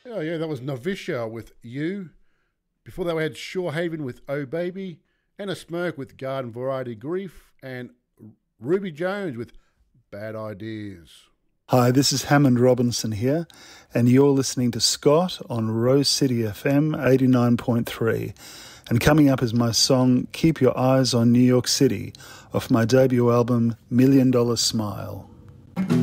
Oh, yeah, that was Novicia with You. Before that, we had Shorehaven with Oh Baby, and A Smoke with Garden Variety Grief, and Ruby Jones with Bad Ideas. Hi, this is Hammond Robinson here, and you're listening to Scott on Rose City FM 89.3. And coming up is my song Keep Your Eyes on New York City off my debut album $1 Million Smile.